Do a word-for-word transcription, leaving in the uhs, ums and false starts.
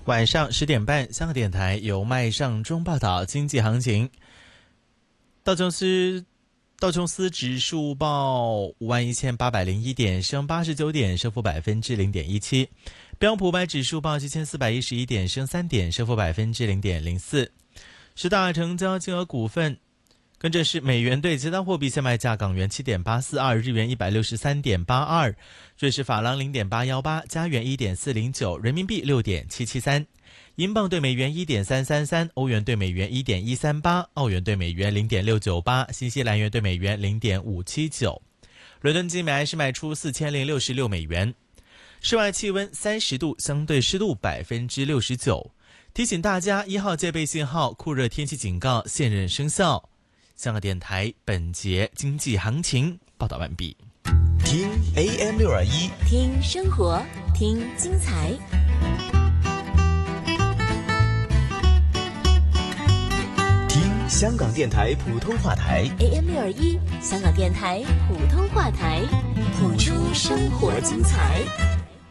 晚上十点半，香港电台由麦尚中报道经济行情。道琼斯道琼斯指数报五万一千八百零一点，升八十九点，升幅百分之零点一七。标普五百指数报七千四百一十一点，升三点，升幅百分之零点零四。十大成交金额股份。跟着是美元对其他货币现卖价：港元七点八四二，日元一百六十三点八二，瑞士法郎零点八一八，加元一点四零九，人民币六点七七三，英镑对美元一点三三三，欧元对美元一点一三八，澳元对美元零点六九八，新西兰元对美元零点五七九。伦敦金每安士卖出四千零六十六美元。室外气温三十度，相对湿度百分之六十九。提醒大家，一号戒备信号酷热天气警告现任生效。香港电台本节经济行情报道完毕。 听 A M 六二一， 听生活，听精彩。 听香港电台普通话台 A M 六二一，香港电台普通话台，谱出生活精彩。